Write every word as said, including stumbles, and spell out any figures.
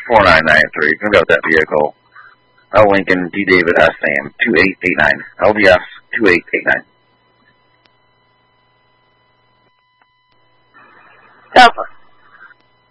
four nine nine three. Gonna go with that vehicle. L Lincoln D David S Sam two eight eight nine. L D S two eight eight nine.